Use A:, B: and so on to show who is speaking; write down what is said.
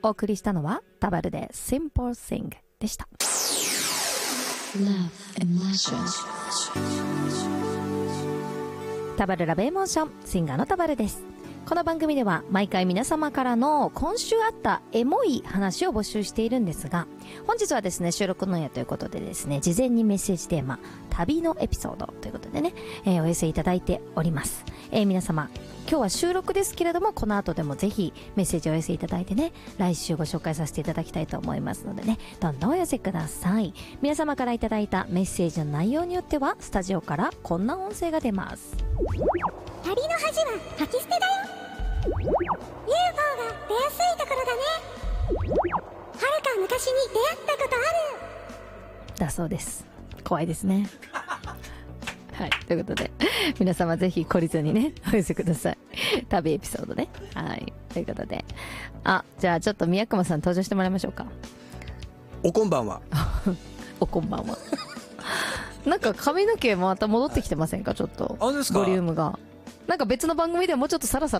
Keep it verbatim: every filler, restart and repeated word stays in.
A: お送りしたのはタバルで Simple Thing でした。
B: Love Emotion。
A: タバルラブエモーション、シンガーのタバルです。この番組では毎回皆様からの今週あったエモい話を募集しているんですが、本日はですね、収録の夜ということでですね、事前にメッセージテーマ、旅のエピソードということでね、えー、お寄せいただいております。えー、皆様、今日は収録ですけれども、この後でもぜひメッセージをお寄せいただいてね、来週ご紹介させていただきたいと思いますのでね、どんどんお寄せください。皆様からいただいたメッセージの内容によっては、スタジオからこんな音声が出ます。
C: 旅の恥は吐き捨てだよ。 ユーフォー が出やすいところだね。はるか昔に出会ったことある
A: だそうです。怖いですね。はい、ということで皆様ぜひ懲りずにねお寄せください。旅エピソードね。はい、ということで、あ、じゃあちょっと宮熊さん登場してもらいましょうか。
D: おこんばんは。
A: おこんばんは。なんか髪の毛また戻ってきてませんか？ちょっと
D: あ、ですか？
A: ボリュームがなんか別の番組でもうちょっとサラサ